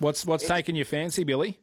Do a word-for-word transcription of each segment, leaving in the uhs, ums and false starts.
What's what's It's, taking your fancy, Billy?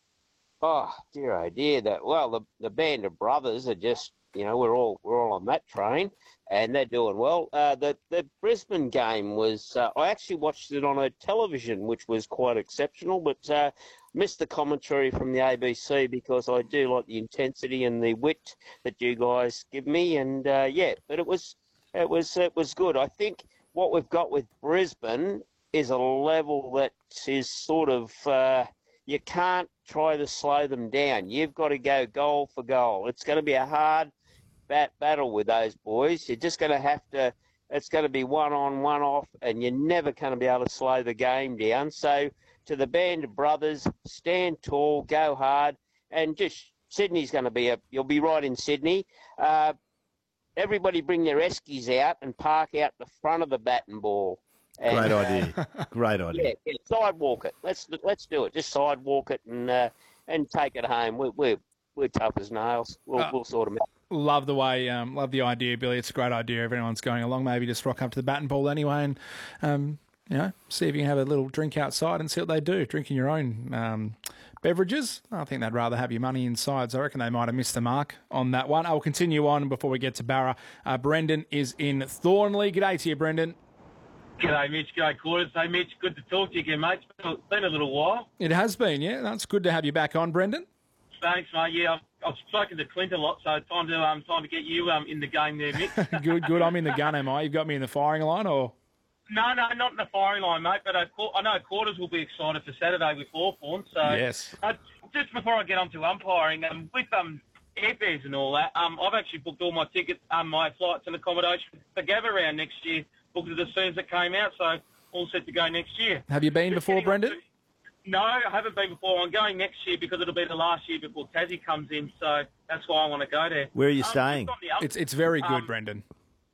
oh dear, oh dear. That well, the the band of brothers are just, you know, we're all we're all on that train, and they're doing well. Uh, the the Brisbane game was. Uh, I actually watched it on a television, which was quite exceptional, but uh, missed the commentary from the A B C because I do like the intensity and the wit that you guys give me, and uh, yeah, but it was it was it was good. I think what we've got with Brisbane is a level that is sort of uh, you can't try to slow them down. You've got to go goal for goal. It's going to be a hard bat battle with those boys. You're just going to have to. It's going to be one on, one off, and you're never going to be able to slow the game down. So, to the band of brothers, stand tall, go hard, and just Sydney's going to be a. You'll be right in Sydney. Uh, everybody bring their eskies out and park out the front of the bat and ball. And, Great uh, idea. Great idea. Yeah, yeah, sidewalk it. Let's let's do it. Just sidewalk it and uh, and take it home. We're we're, we're tough as nails. We'll Uh, we'll sort them out. Love the way, um, love the idea, Billy. It's a great idea. If anyone's going along, maybe just rock up to the bat and ball anyway, and um, you know, see if you can have a little drink outside and see what they do. Drinking your own um, beverages. I think they'd rather have your money inside. So I reckon they might have missed the mark on that one. I'll continue on before we get to Barra. Uh, Brendan is in Thornley. G'day to you, Brendan. G'day, Mitch. G'day, Quarters. Hey, Mitch, good to talk to you again, mate. It's been a little while. It has been, yeah. That's good to have you back on, Brendan. Thanks, mate. Yeah, I've, I've spoken to Clint a lot, so time to um time to get you um in the game there, Mitch. Good, good. I'm in the gun, am I? You've got me in the firing line, or? No, no, not in the firing line, mate. But I, I know Quarters will be excited for Saturday with Hawthorn. So Yes. Uh, just before I get on to umpiring, um, with um airfares and all that, um, I've actually booked all my tickets, um, my flights and accommodation for Gabba round next year. Booked it as soon as it came out, so all set to go next year. Have you been Just before, getting on Brendan? to- No, I haven't been before. I'm going next year because it'll be the last year before Tassie comes in, so that's why I want to go there. Where are you Um, staying? just on the um- It's it's very good, um, Brendan.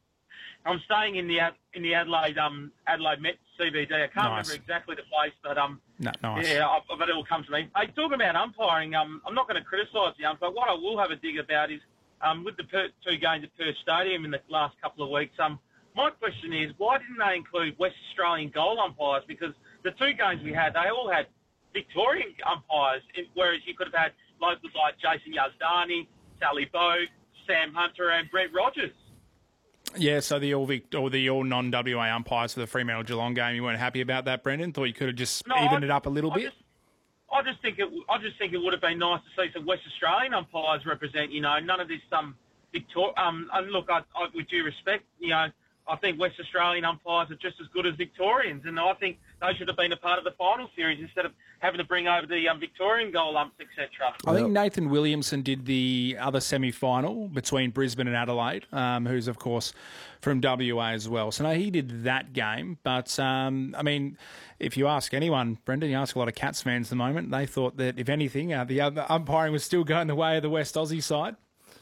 I'm staying in the Ad- in the Adelaide um Adelaide Met C B D. I can't Nice. remember exactly the place, but um No, nice. yeah, I, but it will come to me. Hey, talking about umpiring, um, I'm not going to criticise the umpire. What I will have a dig about is um with the per- two games at Perth Stadium in the last couple of weeks. Um, my question is, why didn't they include West Australian goal umpires? Because the two games we had, they all had Victorian umpires, whereas you could have had locals like Jason Yazdani, Sally Bogue, Sam Hunter, and Brett Rogers. Yeah, so the all Vic, or the all non W A umpires for the Fremantle Geelong game, you weren't happy about that, Brendan? Thought you could have just No, evened I- it up a little I bit? Just, I just think it. I just think it would have been nice to see some West Australian umpires represent. You know, none of this um Victor. Um, and look, I, I, with due respect, you know, I think West Australian umpires are just as good as Victorians, and I think they should have been a part of the final series instead of having to bring over the um, Victorian goal umps, et cetera. I think Nathan Williamson did the other semi-final between Brisbane and Adelaide, um, who's, of course, from W A as well. So, no, he did that game. But, um, I mean, if you ask anyone, Brendan, you ask a lot of Cats fans at the moment, they thought that, if anything, uh, the other umpiring was still going the way of the West Aussie side.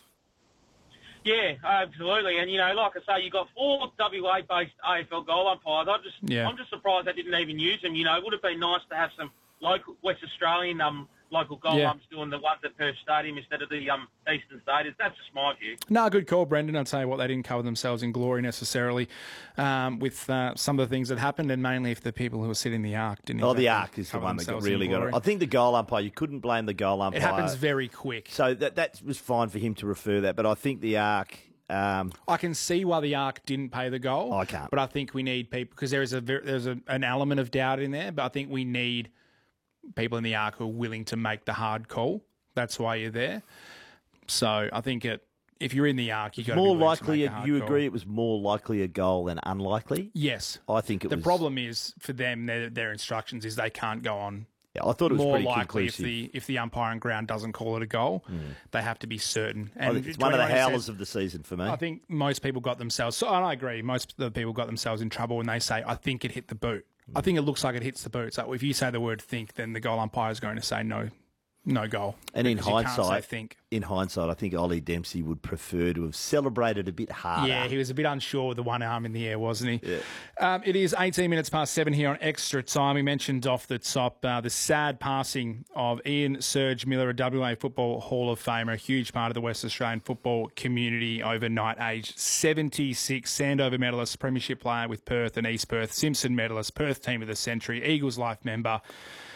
Yeah, absolutely. And, you know, like I say, you've got four W A-based A F L goal umpires. I just, Yeah. I'm just surprised they didn't even use them. You know, it would have been nice to have some local West Australian um, local goal Yeah. umps doing the ones at Perth Stadium instead of the um, Eastern States. That's just my view. No, good call, Brendan. I'd tell you what, they didn't cover themselves in glory necessarily um, with uh, some of the things that happened, and mainly if the people who were sitting in the Arc didn't Oh, the exactly arc is the cover one that got themselves in really got glory. it. I think the goal umpire, you couldn't blame the goal umpire. It happens very quick. So that that was fine for him to refer that, but I think the arc. Um, I can see why the Arc didn't pay the goal. I can't. But I think we need people, because there is a ver- there's a, an element of doubt in there, but I think we need people in the Arc who are willing to make the hard call. That's why you're there. So I think it, if you're in the Arc, you've got to be more willing to likely, make a hard you call. agree it was more likely a goal than unlikely? Yes. I think it the was. problem is for them, their, their instructions is they can't go on. Yeah, I thought it was More pretty likely if conclusive. the if the umpiring ground doesn't call it a goal, they have to be certain. I think it's one of the howlers of the season for me. I think most people got themselves. So and I agree. Most of the people got themselves in trouble when they say, "I think it hit the boot." I think it looks like it hits the boot. So if you say the word "think," then the goal umpire is going to say no, no goal. And in Because you can't say hindsight, think. in hindsight, I think Ollie Dempsey would prefer to have celebrated a bit harder. Yeah, he was a bit unsure with the one arm in the air, wasn't he? Yeah. Um, it is eighteen minutes past seven here on Extra Time. We mentioned off the top uh, the sad passing of Ian Serge Miller, a W A Football Hall of Famer, a huge part of the West Australian football community overnight, aged seventy-six, Sandover medalist, premiership player with Perth and East Perth, Simpson medalist, Perth Team of the Century, Eagles Life member.